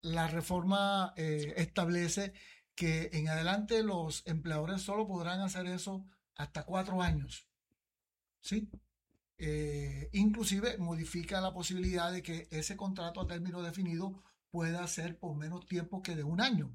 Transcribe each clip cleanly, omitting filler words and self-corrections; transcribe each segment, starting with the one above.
la reforma establece que en adelante los empleadores solo podrán hacer eso hasta 4 años, ¿sí? Inclusive modifica la posibilidad de que ese contrato a término definido pueda ser por menos tiempo que de un año.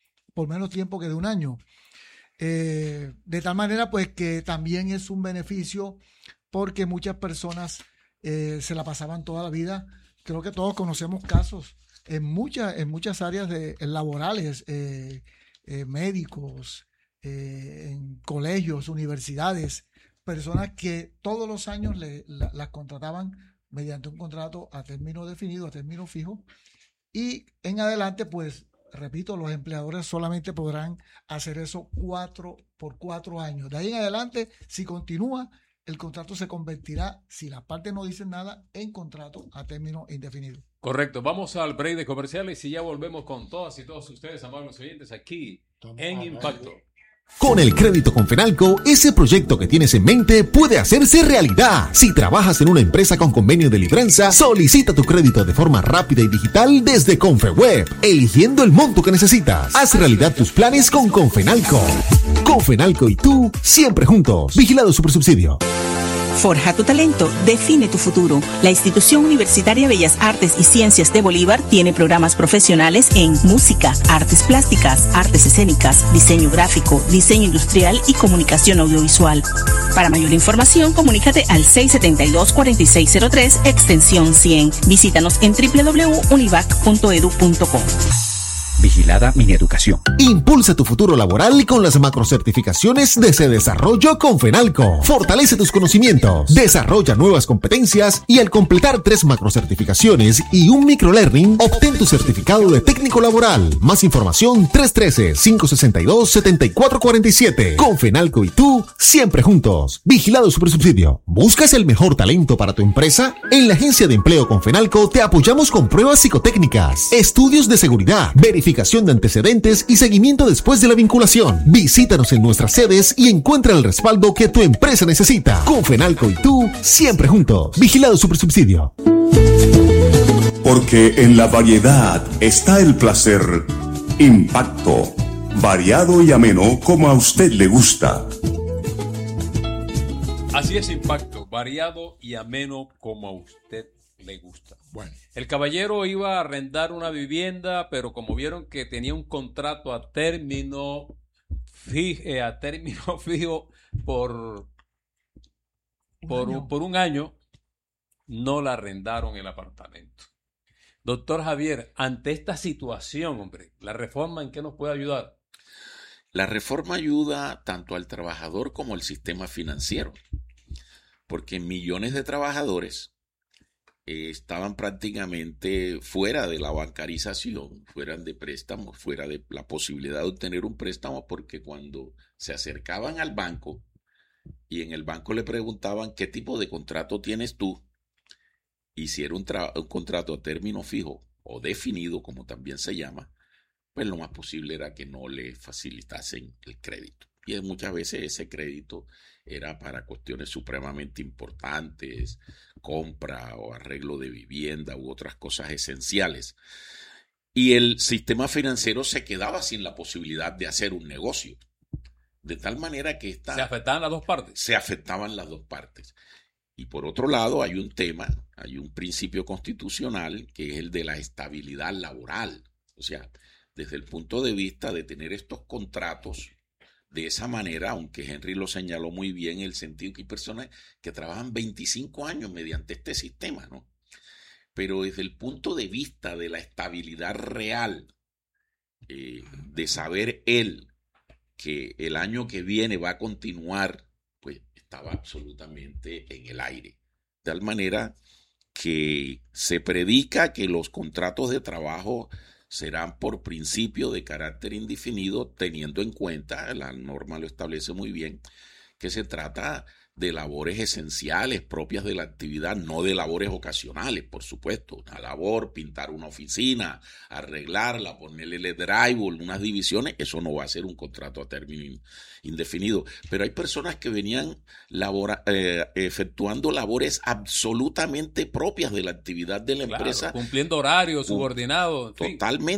De tal manera pues que también es un beneficio porque muchas personas se la pasaban toda la vida. Creo que todos conocemos casos en muchas áreas laborales, médicos, en colegios, universidades, personas que todos los años las contrataban mediante un contrato a término definido, a término fijo, y en adelante, pues, repito, los empleadores solamente podrán hacer eso por 4 años. De ahí en adelante, si continúa, el contrato se convertirá, si las partes no dicen nada, en contrato a término indefinido. Correcto. Vamos al break de comerciales y ya volvemos con todas y todos ustedes, amables oyentes, aquí en Impacto. Con el crédito Confenalco, ese proyecto que tienes en mente puede hacerse realidad. Si trabajas en una empresa con convenio de libranza, solicita tu crédito de forma rápida y digital desde Confeweb, eligiendo el monto que necesitas. Haz realidad tus planes con Confenalco. Confenalco y tú, siempre juntos. Vigilado Supersubsidio. Forja tu talento, define tu futuro. La Institución Universitaria Bellas Artes y Ciencias de Bolívar tiene programas profesionales en música, artes plásticas, artes escénicas, diseño gráfico, diseño industrial y comunicación audiovisual. Para mayor información, comunícate al 672-4603, extensión 100. Visítanos en www.univac.edu.co. Vigilada Mineducación. Impulsa tu futuro laboral con las macrocertificaciones de Cedesarrollo Confenalco. Fortalece tus conocimientos, desarrolla nuevas competencias y al completar 3 macrocertificaciones y un microlearning, obtén tu certificado de técnico laboral. Más información 313-562-7447. Confenalco y tú, siempre juntos. Vigilado Supersubsidio. ¿Buscas el mejor talento para tu empresa? En la Agencia de Empleo Confenalco te apoyamos con pruebas psicotécnicas, estudios de seguridad, verificación de antecedentes y seguimiento después de la vinculación. Visítanos en nuestras sedes y encuentra el respaldo que tu empresa necesita. Confenalco y tú, siempre juntos. Vigilado Supersubsidio. Porque en la variedad está el placer. Impacto. Variado y ameno como a usted le gusta. Así es, Impacto. Variado y ameno como a usted le gusta. Bueno, el caballero iba a arrendar una vivienda, pero como vieron que tenía un contrato a término fijo por un año, no le arrendaron el apartamento. Doctor Javier, ante esta situación, hombre, ¿la reforma en qué nos puede ayudar? La reforma ayuda tanto al trabajador como al sistema financiero, porque millones de trabajadores estaban prácticamente fuera de la bancarización, fuera de préstamos, fuera de la posibilidad de obtener un préstamo, porque cuando se acercaban al banco y en el banco le preguntaban qué tipo de contrato tienes tú, y si era un contrato a término fijo o definido, como también se llama, pues lo más posible era que no le facilitasen el crédito. Y muchas veces ese crédito era para cuestiones supremamente importantes, compra o arreglo de vivienda u otras cosas esenciales. Y el sistema financiero se quedaba sin la posibilidad de hacer un negocio. De tal manera que ¿Se afectaban las dos partes? Se afectaban las dos partes. Y por otro lado hay un principio constitucional que es el de la estabilidad laboral. O sea, desde el punto de vista de tener estos contratos de esa manera, aunque Henry lo señaló muy bien, en el sentido que hay personas que trabajan 25 años mediante este sistema, ¿no? Pero desde el punto de vista de la estabilidad real, de saber él que el año que viene va a continuar, pues estaba absolutamente en el aire. De tal manera que se predica que los contratos de trabajo serán por principio de carácter indefinido, teniendo en cuenta, la norma lo establece muy bien, que se trata de labores esenciales propias de la actividad, no de labores ocasionales, por supuesto. Una labor, pintar una oficina, arreglarla, ponerle drywall, unas divisiones, eso no va a ser un contrato a término indefinido. Pero hay personas que venían efectuando labores absolutamente propias de la actividad de la empresa. Cumpliendo horarios, subordinados. Totalmente.